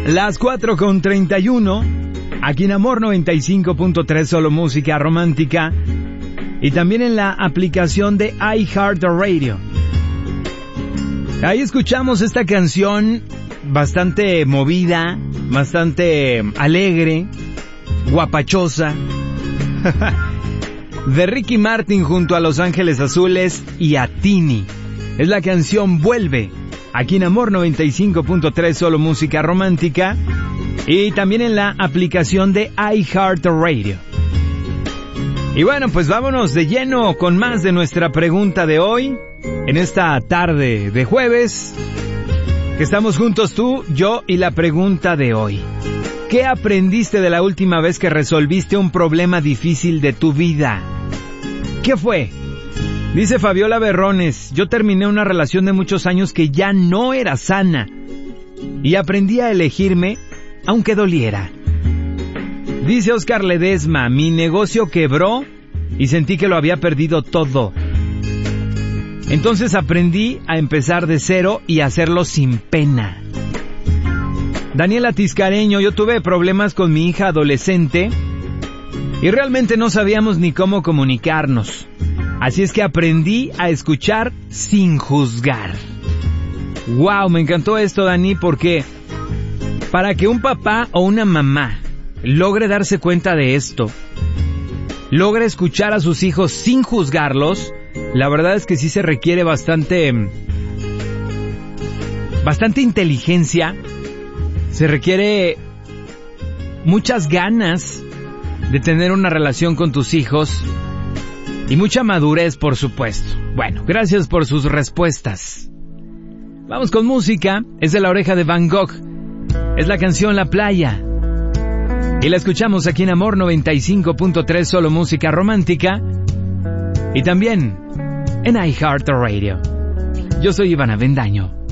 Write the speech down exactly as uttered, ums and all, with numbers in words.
Las cuatro con treinta y uno, aquí en Amor noventa y cinco punto tres, solo música romántica. Y también en la aplicación de iHeartRadio. Ahí escuchamos esta canción bastante movida, bastante alegre, guapachosa, de Ricky Martin junto a Los Ángeles Azules y a Tini. Es la canción Vuelve, aquí en Amor noventa y cinco punto tres, solo música romántica. Y también en la aplicación de iHeartRadio. Y bueno, pues vámonos de lleno con más de nuestra pregunta de hoy, en esta tarde de jueves, que estamos juntos tú, yo y la pregunta de hoy. ¿Qué aprendiste de la última vez que resolviste un problema difícil de tu vida? ¿Qué fue? Dice Fabiola Berrones, yo terminé una relación de muchos años que ya no era sana y aprendí a elegirme aunque doliera. Dice Oscar Ledesma, mi negocio quebró y sentí que lo había perdido todo. Entonces aprendí a empezar de cero y hacerlo sin pena. Daniela Tiscareño, yo tuve problemas con mi hija adolescente y realmente no sabíamos ni cómo comunicarnos. Así es que aprendí a escuchar sin juzgar. Wow, me encantó esto, Dani, porque para que un papá o una mamá logre darse cuenta de esto, logre escuchar a sus hijos sin juzgarlos, la verdad es que sí se requiere bastante, bastante inteligencia, se requiere muchas ganas de tener una relación con tus hijos y mucha madurez, por supuesto. Bueno, gracias por sus respuestas. Vamos con música, es de La Oreja de Van Gogh, es la canción La Playa. Y la escuchamos aquí en Amor noventa y cinco punto tres, solo música romántica. Y también en iHeartRadio. Yo soy Iván Avendaño.